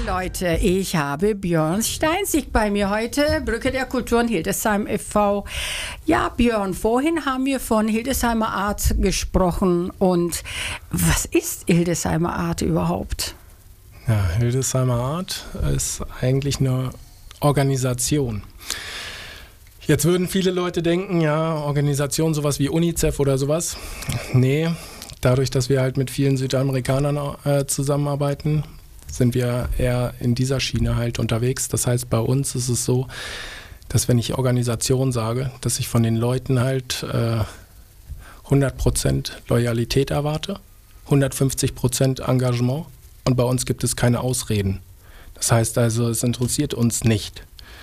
Leute, ich habe Björn Steinzig bei mir heute, Brücke der Kulturen Hildesheim e.V. Ja, Björn, vorhin haben wir von Hildesheimer Art gesprochen. Und was ist Hildesheimer Art überhaupt? Ja, Hildesheimer Art ist eigentlich eine Organisation. Jetzt würden viele Leute denken, ja, Organisation, sowas wie UNICEF oder sowas. Nee, dadurch, dass wir halt mit vielen Südamerikanern zusammenarbeiten, sind wir eher in dieser Schiene halt unterwegs. Das heißt, bei uns ist es so, dass wenn ich Organisation sage, dass ich von den Leuten halt 100% Loyalität erwarte, 150% Engagement und bei uns gibt es keine Ausreden. Das heißt also, es interessiert uns nicht,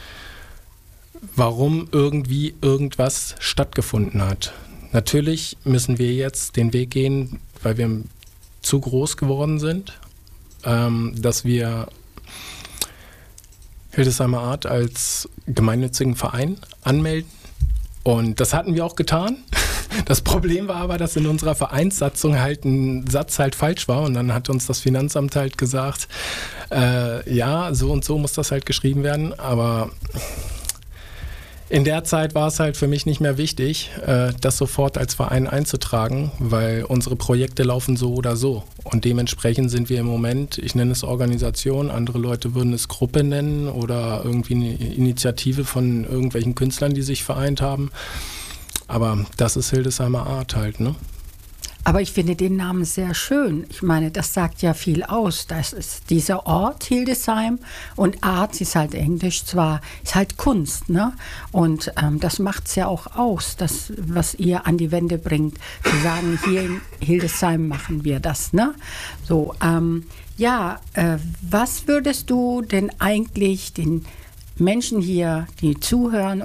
warum irgendwie irgendwas stattgefunden hat. Natürlich müssen wir jetzt den Weg gehen, weil wir zu groß geworden sind, dass wir Hildesheimer Art als gemeinnützigen Verein anmelden. Und das hatten wir auch getan. Das Problem war aber, dass in unserer Vereinssatzung halt ein Satz halt falsch war. Und dann hat uns das Finanzamt halt gesagt, ja, so und so muss das halt geschrieben werden. Aber in der Zeit war es halt für mich nicht mehr wichtig, das sofort als Verein einzutragen, weil unsere Projekte laufen so oder so. Und dementsprechend sind wir im Moment, ich nenne es Organisation, andere Leute würden es Gruppe nennen oder irgendwie eine Initiative von irgendwelchen Künstlern, die sich vereint haben. Aber das ist Hildesheimer Art halt, ne? Aber ich finde den Namen sehr schön. Ich meine, das sagt ja viel aus. Das ist dieser Ort Hildesheim und Art ist halt Englisch zwar, ist halt Kunst, ne? Und das macht es ja auch aus, das, was ihr an die Wände bringt. Zu sagen, hier in Hildesheim machen wir das, ne? So, was würdest du denn eigentlich den Menschen hier, die zuhören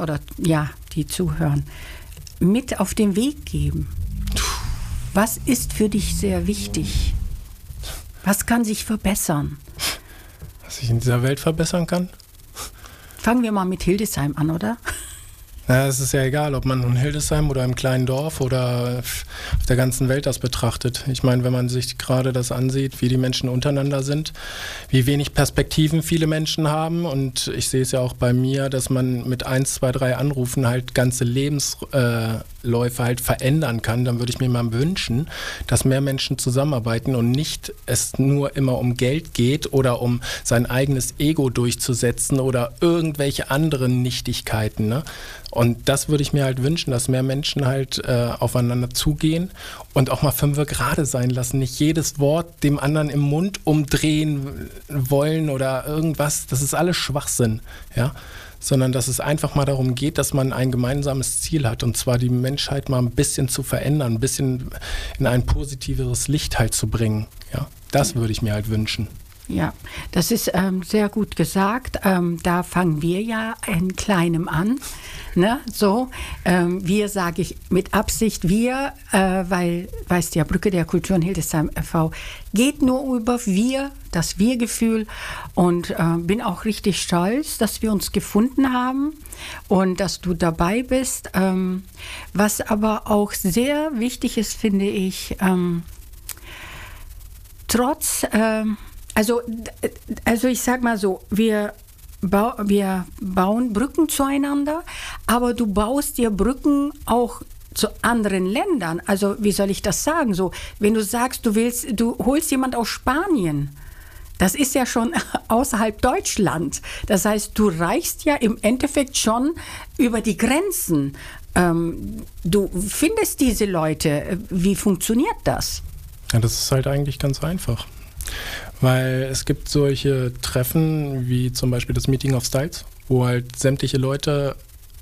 mit auf den Weg geben? Was ist für dich sehr wichtig? Was kann sich verbessern? Was ich in dieser Welt verbessern kann? Fangen wir mal mit Hildesheim an, oder? Ja, es ist ja egal, ob man in Hildesheim oder im kleinen Dorf oder auf der ganzen Welt das betrachtet. Ich meine, wenn man sich gerade das ansieht, wie die Menschen untereinander sind, wie wenig Perspektiven viele Menschen haben, und ich sehe es ja auch bei mir, dass man mit 1, 2, 3 Anrufen halt ganze Lebensläufe halt verändern kann, dann würde ich mir mal wünschen, dass mehr Menschen zusammenarbeiten und nicht es nur immer um Geld geht oder um sein eigenes Ego durchzusetzen oder irgendwelche anderen Nichtigkeiten, ne? Und das würde ich mir halt wünschen, dass mehr Menschen halt aufeinander zugehen und auch mal 5 gerade sein lassen. Nicht jedes Wort dem anderen im Mund umdrehen wollen oder irgendwas. Das ist alles Schwachsinn, ja. Sondern dass es einfach mal darum geht, dass man ein gemeinsames Ziel hat. Und zwar die Menschheit mal ein bisschen zu verändern, ein bisschen in ein positiveres Licht halt zu bringen. Ja, das würde ich mir halt wünschen. Ja, das ist sehr gut gesagt. Da fangen wir ja in Kleinem an. Ne? So, wir sage ich mit Absicht wir, weil, weißt ja, Brücke der Kulturen Hildesheim e.V. geht nur über wir, das Wir-Gefühl, und bin auch richtig stolz, dass wir uns gefunden haben und dass du dabei bist. Was aber auch sehr wichtig ist, finde ich, also ich sag mal so, wir bauen Brücken zueinander, aber du baust dir Brücken auch zu anderen Ländern. Also wie soll ich das sagen? So, wenn du sagst, du holst jemand aus Spanien, das ist ja schon außerhalb Deutschland. Das heißt, du reichst ja im Endeffekt schon über die Grenzen. Du findest diese Leute. Wie funktioniert das? Ja, das ist halt eigentlich ganz einfach. Weil es gibt solche Treffen wie zum Beispiel das Meeting of Styles, wo halt sämtliche Leute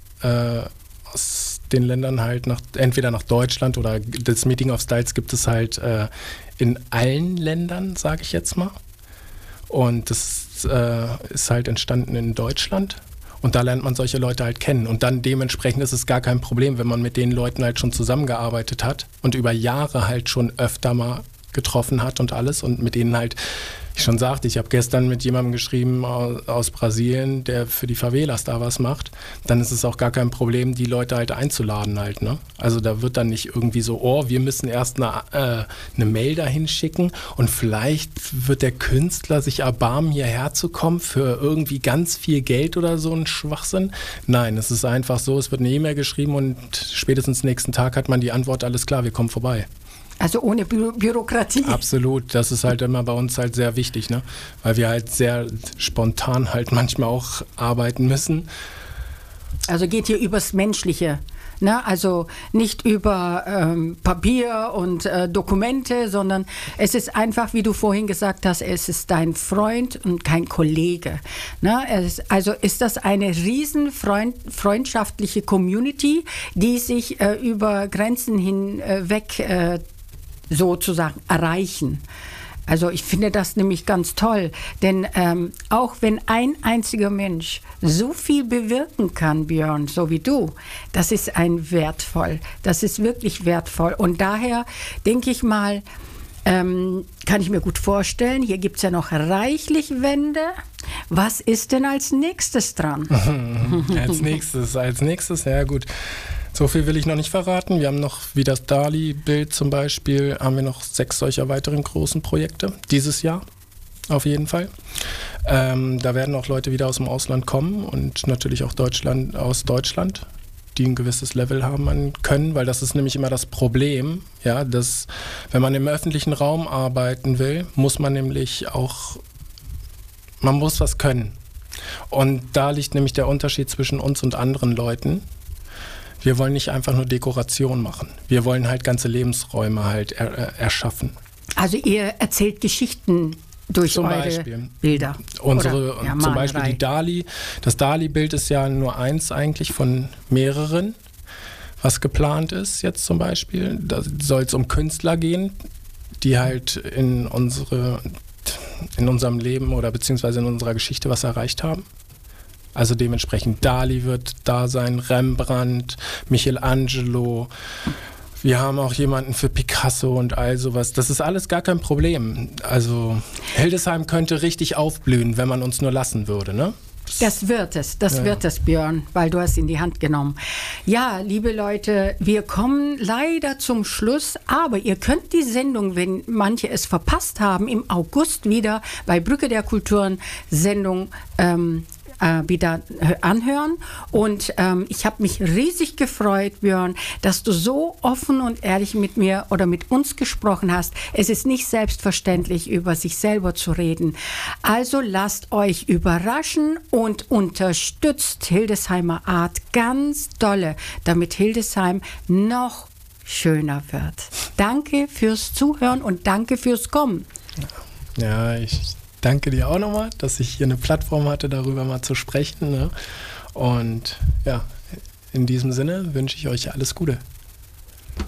aus den Ländern halt entweder nach Deutschland oder das Meeting of Styles gibt es halt in allen Ländern, sage ich jetzt mal. Und das ist halt entstanden in Deutschland. Und da lernt man solche Leute halt kennen. Und dann dementsprechend ist es gar kein Problem, wenn man mit den Leuten halt schon zusammengearbeitet hat und über Jahre halt schon öfter mal getroffen hat und alles und mit denen halt, ich schon sagte, ich habe gestern mit jemandem geschrieben aus Brasilien, der für die Favelas da was macht, dann ist es auch gar kein Problem, die Leute halt einzuladen halt, ne? Also da wird dann nicht irgendwie so, oh, wir müssen erst eine Mail dahin schicken und vielleicht wird der Künstler sich erbarmen, hierher zu kommen für irgendwie ganz viel Geld oder so ein Schwachsinn. Nein, es ist einfach so, es wird eine E-Mail geschrieben und spätestens nächsten Tag hat man die Antwort, alles klar, wir kommen vorbei. Also ohne Bürokratie. Absolut, das ist halt immer bei uns halt sehr wichtig, ne? Weil wir halt sehr spontan halt manchmal auch arbeiten müssen. Also geht hier übers Menschliche, ne? Also nicht über Papier und Dokumente, sondern es ist einfach, wie du vorhin gesagt hast, es ist dein Freund und kein Kollege. Ne? Also ist das eine riesen freundschaftliche Community, die sich über Grenzen hinweg sozusagen erreichen. Also ich finde das nämlich ganz toll, denn auch wenn ein einziger Mensch so viel bewirken kann, Björn, so wie du, das ist wertvoll, das ist wirklich wertvoll. Und daher denke ich mal, kann ich mir gut vorstellen, hier gibt es ja noch reichlich Wände. Was ist denn als nächstes dran? Als nächstes, ja gut. So viel will ich noch nicht verraten. Wir haben noch, wie das Dali-Bild zum Beispiel, haben wir noch 6 solcher weiteren großen Projekte dieses Jahr, auf jeden Fall. Da werden auch Leute wieder aus dem Ausland kommen und natürlich auch aus Deutschland, die ein gewisses Level haben können, weil das ist nämlich immer das Problem, ja, dass wenn man im öffentlichen Raum arbeiten will, muss man nämlich auch, man muss was können. Und da liegt nämlich der Unterschied zwischen uns und anderen Leuten. Wir wollen nicht einfach nur Dekoration machen. Wir wollen halt ganze Lebensräume halt erschaffen. Also ihr erzählt Geschichten durch eure Bilder. Zum Beispiel die Dali. Das Dali-Bild ist ja nur eins eigentlich von mehreren, was geplant ist jetzt zum Beispiel. Da soll es um Künstler gehen, die halt in unserem Leben oder beziehungsweise in unserer Geschichte was erreicht haben. Also dementsprechend Dali wird da sein, Rembrandt, Michelangelo. Wir haben auch jemanden für Picasso und all sowas. Das ist alles gar kein Problem. Also Hildesheim könnte richtig aufblühen, wenn man uns nur lassen würde, ne? Das wird es, Björn, weil du hast in die Hand genommen. Ja, liebe Leute, wir kommen leider zum Schluss, aber ihr könnt die Sendung, wenn manche es verpasst haben, im August wieder bei Brücke der Kulturen Sendung wieder anhören. Und ich habe mich riesig gefreut, Björn, dass du so offen und ehrlich mit mir oder mit uns gesprochen hast. Es ist nicht selbstverständlich, über sich selber zu reden. Also lasst euch überraschen und unterstützt Hildesheimer Art ganz dolle, damit Hildesheim noch schöner wird. Danke fürs Zuhören und danke fürs Kommen. Ja, ich danke dir auch nochmal, dass ich hier eine Plattform hatte, darüber mal zu sprechen. Ne? Und ja, in diesem Sinne wünsche ich euch alles Gute.